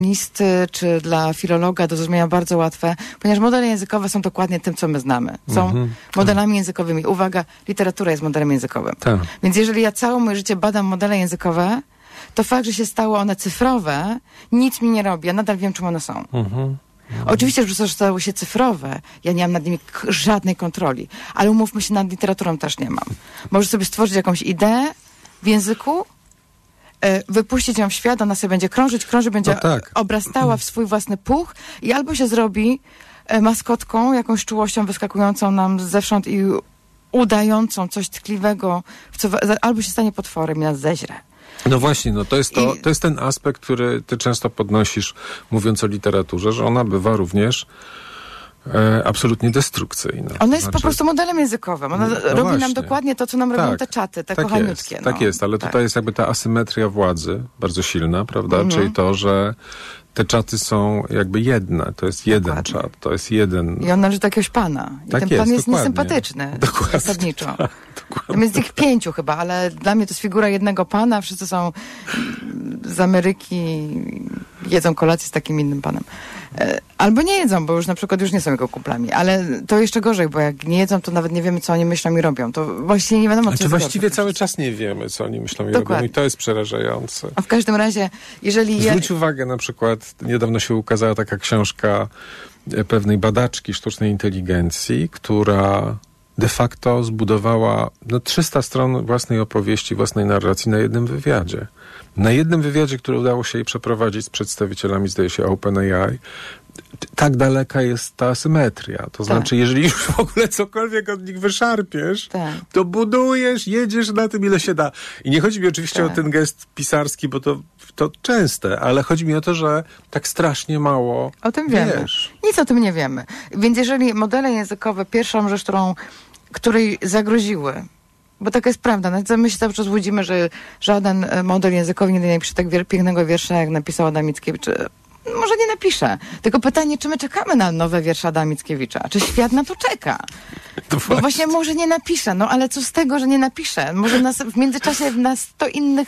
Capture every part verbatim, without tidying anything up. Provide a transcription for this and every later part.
listy czy dla filologa do zrozumienia bardzo łatwe, ponieważ modele językowe są dokładnie tym, co my znamy. Są mhm, modelami tak. językowymi. Uwaga, literatura jest modelem językowym. Tak. Więc jeżeli ja całe moje życie badam modele językowe, to fakt, że się stało one cyfrowe, nic mi nie robi. Ja nadal wiem, czym one są. Mhm. Oczywiście, że stały się cyfrowe. Ja nie mam nad nimi k- żadnej kontroli. Ale umówmy się, nad literaturą też nie mam. Możesz sobie stworzyć jakąś ideę w języku, wypuścić ją w świat, ona sobie będzie krążyć, krążyć, będzie no tak. obrastała w swój własny puch i albo się zrobi maskotką, jakąś czułością wyskakującą nam zewsząd i udającą coś tkliwego, w co, albo się stanie potworem i nas zeźre. No właśnie, no to jest to, to jest ten aspekt, który ty często podnosisz, mówiąc o literaturze, że ona bywa również E, absolutnie destrukcyjna. Ona jest znaczy, po prostu modelem językowym. Ona no robi właśnie. nam dokładnie to, co nam tak, robią te czaty, te tak kochaniutkie. Jest, no. Tak jest, ale tak. tutaj jest jakby ta asymetria władzy bardzo silna, prawda? Mhm. Czyli to, że te czaty są jakby jedne. To jest jeden dokładnie. czat, to jest jeden... I on należy do jakiegoś pana. I tak ten jest, pan jest dokładnie. niesympatyczny Dokładnie. zasadniczo. Tak, tam jest ich pięciu chyba, ale dla mnie to jest figura jednego pana. Wszyscy są z Ameryki, jedzą kolację z takim innym panem. Albo nie jedzą, bo już na przykład już nie są jego kumplami, ale to jeszcze gorzej, bo jak nie jedzą, to nawet nie wiemy, co oni myślą i robią. To właściwie nie wiadomo, co znaczy, jest właściwie gorsze. cały czas nie wiemy, co oni myślą i dokładnie. robią i to jest przerażające. A w każdym razie, jeżeli... Zwróć ja... uwagę, na przykład niedawno się ukazała taka książka pewnej badaczki sztucznej inteligencji, która de facto zbudowała no, trzysta stron własnej opowieści, własnej narracji na jednym wywiadzie. Na jednym wywiadzie, który udało się jej przeprowadzić z przedstawicielami, zdaje się, OpenAI, tak daleka jest ta asymetria. To tak. znaczy, jeżeli już w ogóle cokolwiek od nich wyszarpiesz, tak. to budujesz, jedziesz na tym, ile się da. I nie chodzi mi oczywiście tak. o ten gest pisarski, bo to, to częste, ale chodzi mi o to, że tak strasznie mało o tym wiemy. Wiesz. Nic o tym nie wiemy. Więc jeżeli modele językowe, pierwszą rzecz, którą, której zagroziły, bo taka jest prawda. My się cały czas łudzimy, że żaden model językowy nie napisze tak wiel- pięknego wiersza, jak napisał Adam Mickiewicz. Może nie napisze. Tylko pytanie, czy my czekamy na nowe wiersze Adama Mickiewicza? Czy świat na to czeka? To właśnie. Bo właśnie może nie napisze. No ale co z tego, że nie napisze? Może nas w międzyczasie na sto innych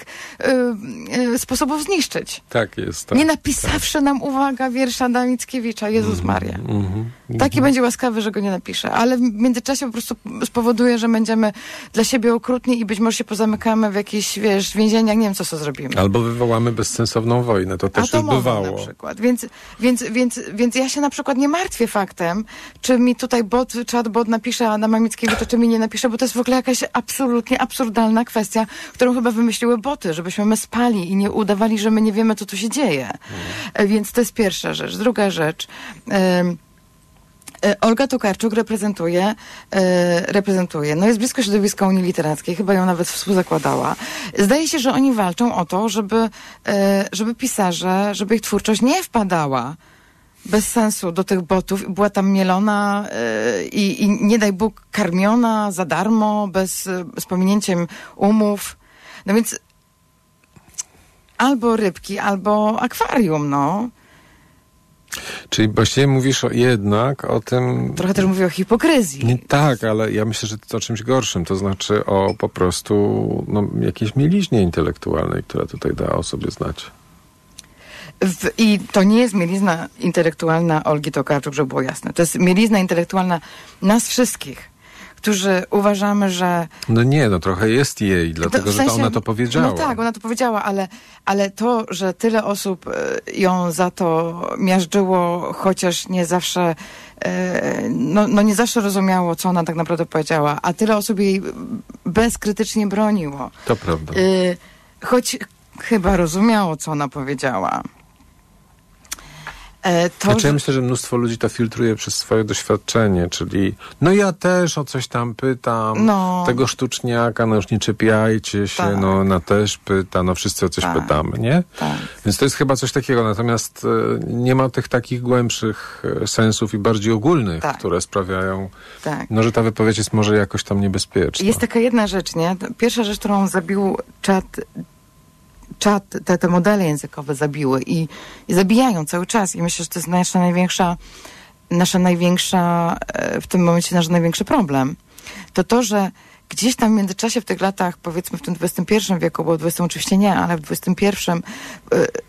y, y, sposobów zniszczyć. Tak jest. Tak, nie napisawszy tak. nam, uwaga, wiersza Adama Mickiewicza. Jezus mm, Maria. Mm, mm, Taki mm. będzie łaskawy, że go nie napisze. Ale w międzyczasie po prostu spowoduje, że będziemy dla siebie okrutni i być może się pozamykamy w jakichś, wiesz, więzieniach. Nie wiem, co co zrobimy. Albo wywołamy bezsensowną wojnę. To też już bywało. Na przykład. Więc, więc, więc, więc ja się na przykład nie martwię faktem, czy mi tutaj bot, chatbot napisze Adama Mickiewicza, czy mi nie napisze, bo to jest w ogóle jakaś absolutnie absurdalna kwestia, którą chyba wymyśliły boty, żebyśmy my spali i nie udawali, że my nie wiemy, co tu się dzieje. Hmm. Więc to jest pierwsza rzecz. Druga rzecz. Ym, Olga Tokarczuk reprezentuje, e, reprezentuje, no jest blisko środowiska Unii Literackiej, chyba ją nawet współzakładała. Zdaje się, że oni walczą o to, żeby, e, żeby pisarze, żeby ich twórczość nie wpadała bez sensu do tych botów, była tam mielona e, i, i nie daj Bóg karmiona za darmo, bez, z pominięciem umów. No więc albo rybki, albo akwarium, no. Czyli właściwie mówisz o, jednak o tym... Trochę też mówię o hipokryzji. Nie, tak, ale ja myślę, że to o czymś gorszym, to znaczy o po prostu no, jakiejś mieliźnie intelektualnej, która tutaj da o sobie znać. W, I to nie jest mielizna intelektualna Olgi Tokarczuk, żeby było jasne. To jest mielizna intelektualna nas wszystkich, którzy uważamy, że... No nie, no trochę jest jej, dlatego, to, w sensie, że to ona to powiedziała. No tak, ona to powiedziała, ale, ale to, że tyle osób ją za to miażdżyło, chociaż nie zawsze, no, no nie zawsze rozumiało, co ona tak naprawdę powiedziała, a tyle osób jej bezkrytycznie broniło. To prawda. Choć chyba rozumiało, co ona powiedziała. To, znaczy, że... ja myślę, że mnóstwo ludzi to filtruje przez swoje doświadczenie, czyli no ja też o coś tam pytam, no. tego sztuczniaka, no już nie czepiajcie się, tak. no ona też pyta, no wszyscy o coś tak. pytamy, nie? Tak. Więc to jest chyba coś takiego, natomiast e, nie ma tych takich głębszych e, sensów i bardziej ogólnych, tak. które sprawiają, tak. no że ta wypowiedź jest może jakoś tam niebezpieczna. Jest taka jedna rzecz, nie? Pierwsza rzecz, którą zabił czat czat, te, te modele językowe zabiły i, i zabijają cały czas. I myślę, że to jest nasza największa, nasza największa, w tym momencie nasz największy problem. To to, że gdzieś tam w międzyczasie w tych latach, powiedzmy w tym dwudziestym pierwszym wieku, bo w dwudziestym oczywiście nie, ale w dwudziestym pierwszym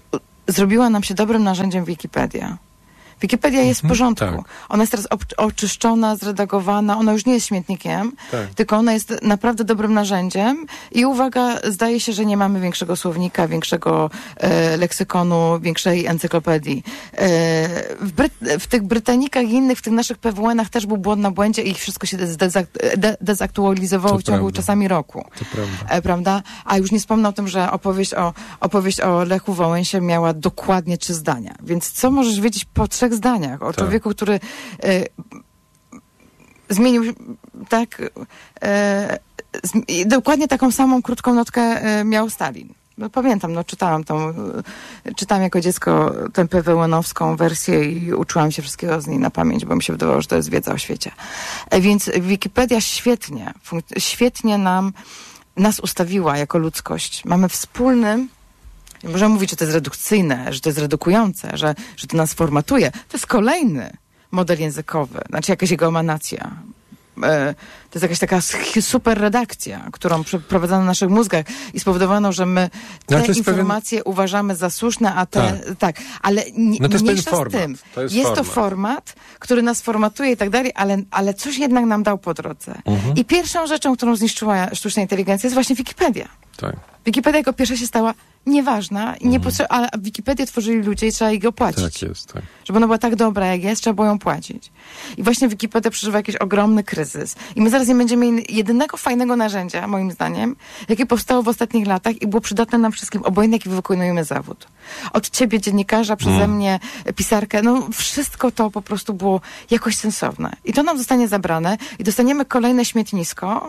zrobiła nam się dobrym narzędziem Wikipedia. Wikipedia jest w porządku. Tak. Ona jest teraz oczyszczona, zredagowana, ona już nie jest śmietnikiem, tak. tylko ona jest naprawdę dobrym narzędziem i uwaga, zdaje się, że nie mamy większego słownika, większego e, leksykonu, większej encyklopedii. E, w, Bryt- w tych Brytanikach i innych, w tych naszych P W N-ach też był błąd na błędzie i wszystko się dezak- de- dezaktualizowało to w ciągu prawda. czasami roku. To prawda. E, prawda? A już nie wspomnę o tym, że opowieść o, opowieść o Lechu Wałęsie miała dokładnie trzy zdania. Więc co możesz wiedzieć po trzech zdaniach o tak. człowieku, który e, zmienił tak e, z, dokładnie taką samą krótką notkę e, miał Stalin. No, pamiętam, no czytałam tą, e, czytałam jako dziecko tę P W N-owską wersję i uczyłam się wszystkiego z niej na pamięć, bo mi się wydawało, że to jest wiedza o świecie. E, więc Wikipedia świetnie, funk- świetnie nam nas ustawiła jako ludzkość. Mamy wspólny możemy mówić, że to jest redukcyjne, że to jest redukujące, że, że to nas formatuje. To jest kolejny model językowy, znaczy jakaś jego emanacja. E, to jest jakaś taka super redakcja, którą przeprowadzono na naszych mózgach i spowodowano, że my te no informacje pewien... uważamy za słuszne, a te... Tak, tak ale nie, no to jest mniejsza format. z tym. To jest jest format. to format, który nas formatuje i tak dalej, ale, ale coś jednak nam dał po drodze. Mhm. I pierwszą rzeczą, którą zniszczyła sztuczna inteligencja, jest właśnie Wikipedia. Tak. Wikipedia jako pierwsza się stała nieważna, i nie mm. potrze- ale Wikipedię tworzyli ludzie i trzeba jej go płacić. Tak jest, tak. Żeby ona była tak dobra, jak jest, trzeba było ją płacić. I właśnie Wikipedia przeżywa jakiś ogromny kryzys. I my zaraz nie będziemy mieli jedynego fajnego narzędzia, moim zdaniem, jakie powstało w ostatnich latach i było przydatne nam wszystkim, obojętnie jaki wykonujemy zawód. Od ciebie, dziennikarza, przeze mm. mnie, pisarkę, no wszystko to po prostu było jakoś sensowne. I to nam zostanie zabrane i dostaniemy kolejne śmietnisko,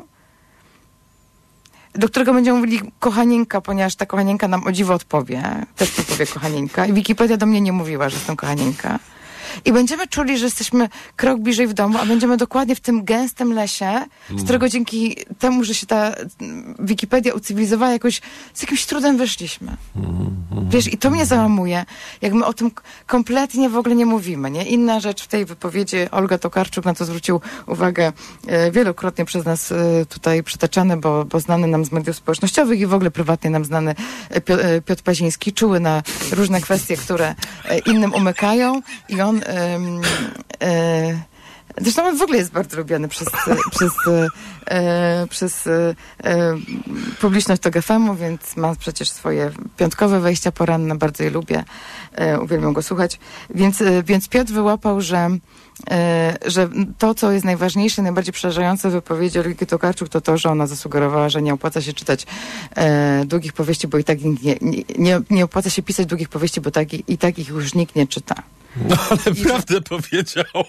do którego będziemy mówili kochanieńka, ponieważ ta kochanieńka nam o dziwo odpowie. Też mi powie kochanieńka. I Wikipedia do mnie nie mówiła, że jestem kochanieńka. I będziemy czuli, że jesteśmy krok bliżej w domu, a będziemy dokładnie w tym gęstym lesie, z którego dzięki temu, że się ta Wikipedia ucywilizowała, jakoś z jakimś trudem wyszliśmy. Wiesz, i to mnie załamuje, jak my o tym kompletnie w ogóle nie mówimy, nie? Inna rzecz w tej wypowiedzi, Olga Tokarczuk na to zwrócił uwagę e, wielokrotnie przez nas e, tutaj przytaczany, bo, bo znany nam z mediów społecznościowych i w ogóle prywatnie nam znany e, Piotr Paziński, czuły na różne kwestie, które e, innym umykają i on Um, e, zresztą on w ogóle jest bardzo lubiany przez, przez, e, przez e, publiczność Tok F M-u, więc ma przecież swoje piątkowe wejścia poranne, bardzo je lubię, e, uwielbiam go słuchać. Więc, e, więc Piotr wyłapał, że, e, że to, co jest najważniejsze, najbardziej przerażające w wypowiedzi Olgi Tokarczuk, to to, że ona zasugerowała, że nie opłaca się czytać e, długich powieści, bo i tak nie, nie, nie opłaca się pisać długich powieści, bo tak, i, i tak ich już nikt nie czyta. No ale I prawdę że... powiedziała.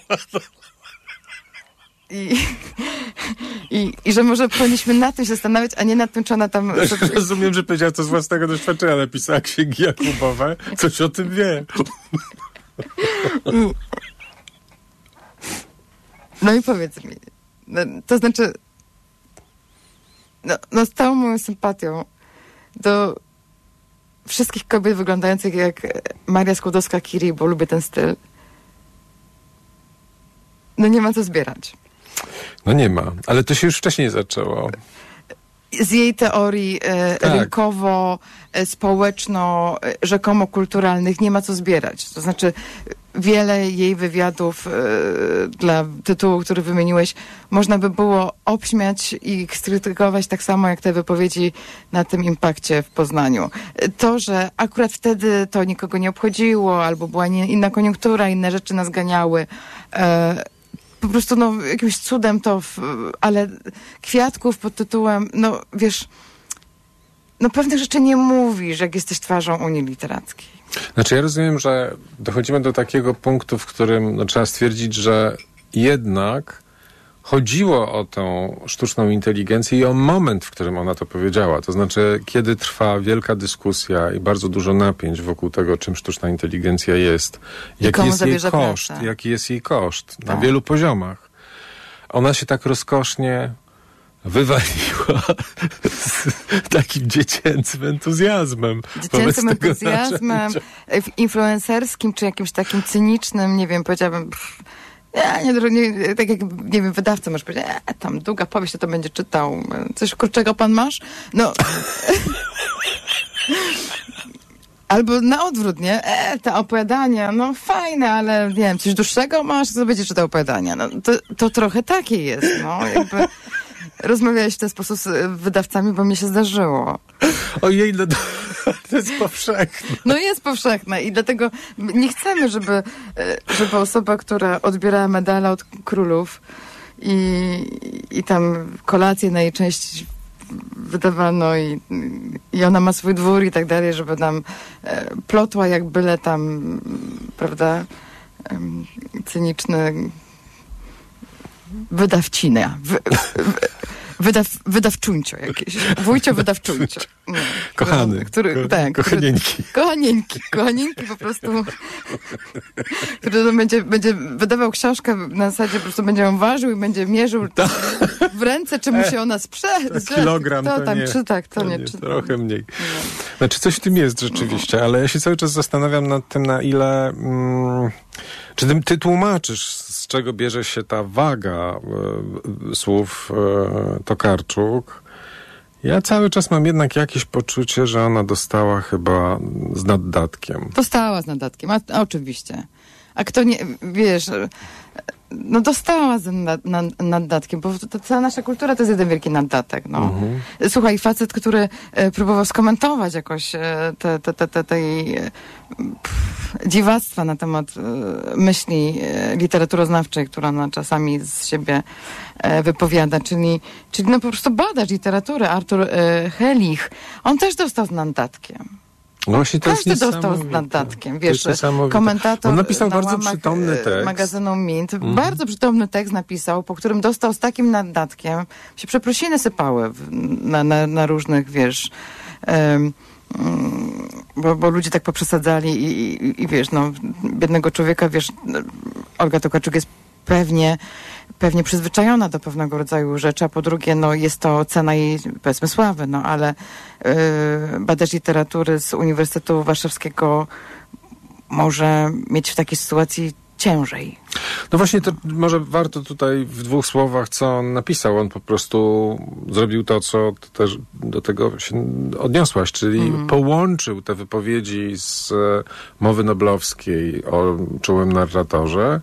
I, i, I że może powinniśmy nad tym się zastanawiać, a nie nad tym, czy ona tam... Ja sobie... Rozumiem, że powiedziała to z własnego doświadczenia, napisała księgi Jakubowe, coś o tym wie. I... No i powiedz mi, no, to znaczy, no, no z całą moją sympatią do wszystkich kobiet wyglądających jak Maria Skłodowska-Curie, bo lubię ten styl, no nie ma co zbierać. No nie ma, ale to się już wcześniej zaczęło. Z jej teorii e, tak. rynkowo, e, społeczno, e, rzekomo kulturalnych nie ma co zbierać. To znaczy wiele jej wywiadów e, dla tytułu, który wymieniłeś, można by było obśmiać i skrytykować tak samo jak te wypowiedzi na tym impakcie w Poznaniu. To, że akurat wtedy to nikogo nie obchodziło, albo była nie, inna koniunktura, inne rzeczy nas ganiały, e, po prostu, no, jakimś cudem to, w, ale kwiatków pod tytułem, no, wiesz, no, pewnych rzeczy nie mówisz, jak jesteś twarzą Unii Literackiej. Znaczy, ja rozumiem, że dochodzimy do takiego punktu, w którym no, trzeba stwierdzić, że jednak chodziło o tą sztuczną inteligencję i o moment, w którym ona to powiedziała. To znaczy, kiedy trwa wielka dyskusja i bardzo dużo napięć wokół tego, czym sztuczna inteligencja jest, jaki jest jej koszt, pracę. jaki jest jej koszt na tak. wielu poziomach. Ona się tak rozkosznie wywaliła z takim dziecięcym entuzjazmem. Dziecięcym entuzjazmem, influencerskim, czy jakimś takim cynicznym, nie wiem, powiedziałabym... Pff, Ja, nie, nie, tak jak, nie wiem, wydawca może powiedzieć, e, tam długa powieść, to, to będzie czytał. Coś kurczego pan masz? No. Albo na odwrót, nie? E, te opowiadania, no fajne, ale nie wiem, coś dłuższego masz, co będzie czytał opowiadania. No, to, to trochę takie jest, no. Jakby rozmawiałeś w ten sposób z wydawcami, bo mi się zdarzyło. Ojej, no to jest powszechne. No jest powszechne i dlatego nie chcemy, żeby, żeby osoba, która odbierała medale od królów i, i tam kolację na jej część wydawano i, i ona ma swój dwór i tak dalej, żeby nam e, plotła jak byle tam, prawda, e, cyniczny wydawcina. Wy, wy, wydaw, wydawczuńcio jakieś. Wójcio wydawczuńcio. No, Kochany. Który, ko, tak, kochanieńki. Który, kochanieńki. Kochanieńki po prostu, który będzie, będzie wydawał książkę na zasadzie, po prostu będzie ją ważył i będzie mierzył to, w ręce, czy mu się ona sprzeda. Kilogram to, to tam, nie. Czy tak, to, to nie. nie Czy, trochę mniej. Nie. Znaczy coś w tym jest rzeczywiście, ale ja się cały czas zastanawiam nad tym, na ile... Mm, czy ty, ty tłumaczysz, z czego bierze się ta waga e, słów e, Tokarczuk? Ja cały czas mam jednak jakieś poczucie, że ona dostała chyba z naddatkiem. Dostała z naddatkiem, a, a oczywiście. A kto nie, wiesz, no dostała z nad, nad, naddatkiem, bo to, to cała nasza kultura to jest jeden wielki naddatek, no. Mhm. Słuchaj, facet, który e, próbował skomentować jakoś e, te, te, te, te, tej e, pff, dziwactwa na temat e, myśli e, literaturoznawczej, która ona czasami z siebie e, wypowiada, czyli, czyli no po prostu badacz literatury, Artur e, Helich, on też dostał z naddatkiem. No właśnie to Każdy jest dostał z naddatkiem, wiesz, komentator on napisał na bardzo przytomny tekst. magazynu Mint, mm. bardzo przytomny tekst napisał, po którym dostał z takim naddatkiem, się przeprosiny sypały w, na, na, na różnych, wiesz, um, um, bo, bo ludzie tak poprzesadzali i, i, i wiesz, no, biednego człowieka, wiesz, Olga Tokarczuk jest pewnie pewnie przyzwyczajona do pewnego rodzaju rzeczy, a po drugie, no jest to cena jej, powiedzmy, sławy, no ale yy, badacz literatury z Uniwersytetu Warszawskiego może mieć w takiej sytuacji ciężej. No właśnie, to może warto tutaj w dwóch słowach, co on napisał. On po prostu zrobił to, co też do tego się odniosłaś, czyli mm. połączył te wypowiedzi z mowy noblowskiej o czułym narratorze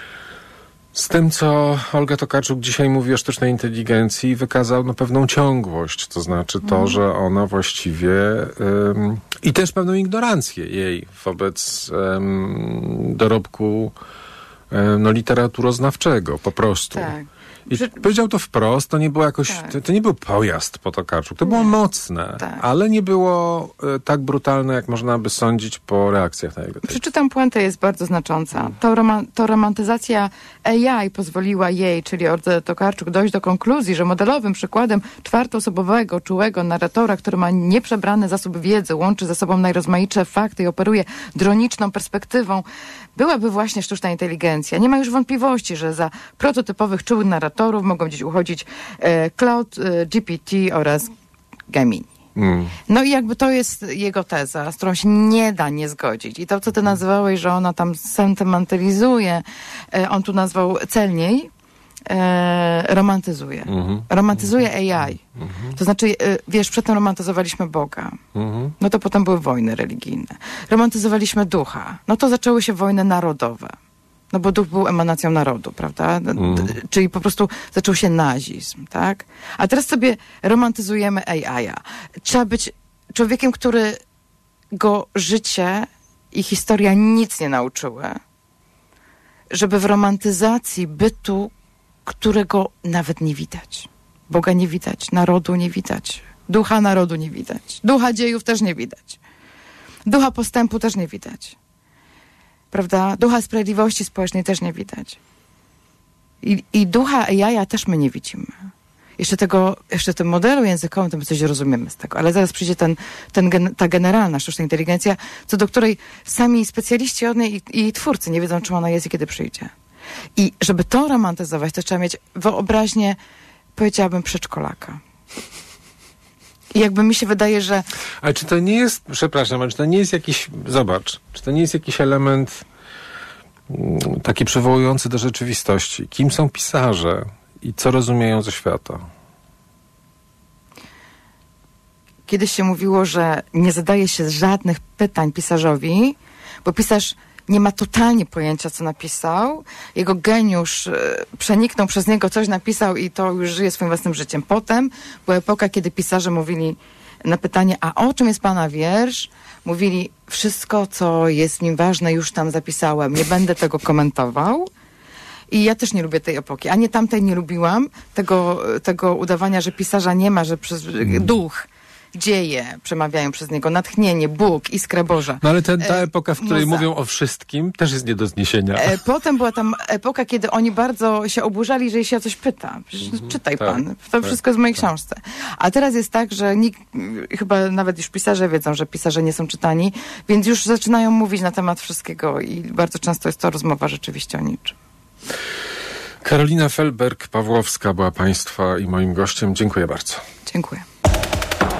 z tym, co Olga Tokarczuk dzisiaj mówi o sztucznej inteligencji, wykazał no, pewną ciągłość, to znaczy to, mm. że ona właściwie um, i też pewną ignorancję jej wobec um, dorobku um, no, literaturoznawczego, po prostu. Tak. I Przy... powiedział to wprost, to nie było jakoś, tak. to, to nie był pojazd po Tokarczuk, to nie. było mocne, tak. ale nie było e, tak brutalne, jak można by sądzić po reakcjach na jego tekst. Przeczytam puentę, jest bardzo znacząca. To, roma- to romantyzacja A I pozwoliła jej, czyli Oldze Tokarczuk, dojść do konkluzji, że modelowym przykładem czwartoosobowego, czułego narratora, który ma nieprzebrany zasób wiedzy, łączy ze sobą najrozmaitsze fakty i operuje droniczną perspektywą, byłaby właśnie sztuczna inteligencja. Nie ma już wątpliwości, że za prototypowych czułych narratorów mogą gdzieś uchodzić e, Cloud, e, G P T oraz Gemini. Mm. No i jakby to jest jego teza, z którą się nie da nie zgodzić. I to, co ty nazywałeś, że ona tam sentymentalizuje, e, on tu nazwał celniej, e, romantyzuje. Mm-hmm. Romantyzuje A I. Mm-hmm. To znaczy, e, wiesz, przedtem romantyzowaliśmy Boga. Mm-hmm. No to potem były wojny religijne. Romantyzowaliśmy ducha. No to zaczęły się wojny narodowe. No bo duch był emanacją narodu, prawda? Mm. Czyli po prostu zaczął się nazizm, tak? A teraz sobie romantyzujemy A I. Trzeba być człowiekiem, który go życie i historia nic nie nauczyły, żeby w romantyzacji bytu, którego nawet nie widać. Boga nie widać, narodu nie widać, ducha narodu nie widać, ducha dziejów też nie widać, ducha postępu też nie widać. Prawda? Ducha sprawiedliwości społecznej też nie widać. I, i ducha A I też my nie widzimy. Jeszcze tego, jeszcze tym modelu językowym, to my coś rozumiemy z tego. Ale zaraz przyjdzie ten, ten gen, ta generalna sztuczna inteligencja, co do której sami specjaliści od niej i, i twórcy nie wiedzą, czym ona jest i kiedy przyjdzie. I żeby to romantyzować, to trzeba mieć wyobraźnię, powiedziałabym, przedszkolaka. I jakby mi się wydaje, że... Ale czy to nie jest, przepraszam, ale czy to nie jest jakiś, zobacz, czy to nie jest jakiś element mm, taki przywołujący do rzeczywistości? Kim są pisarze i co rozumieją ze świata? kiedyś się mówiło, że nie zadaje się żadnych pytań pisarzowi, bo pisarz nie ma totalnie pojęcia, co napisał. Jego geniusz e, przeniknął przez niego, coś napisał i to już żyje swoim własnym życiem. Potem była epoka, kiedy pisarze mówili na pytanie, a o czym jest pana wiersz? Mówili, wszystko, co jest w nim ważne, już tam zapisałem. Nie będę tego komentował. I ja też nie lubię tej epoki. Ani tamtej nie lubiłam. Tego, tego udawania, że pisarza nie ma, że przez duch, dzieje przemawiają przez niego, natchnienie, Bóg, iskra Boża. No ale ten, ta epoka, w której Muza. mówią o wszystkim, też jest nie do zniesienia. E, potem była tam epoka, kiedy oni bardzo się oburzali, że się o coś pyta. Przecież mm-hmm, czytaj tak, pan. To tak, wszystko jest w mojej tak. książce. A teraz jest tak, że nikt, chyba nawet już pisarze wiedzą, że pisarze nie są czytani, więc już zaczynają mówić na temat wszystkiego i bardzo często jest to rozmowa rzeczywiście o niczym. Karolina Felberg-Pawłowska była państwa i moim gościem. Dziękuję bardzo. Dziękuję.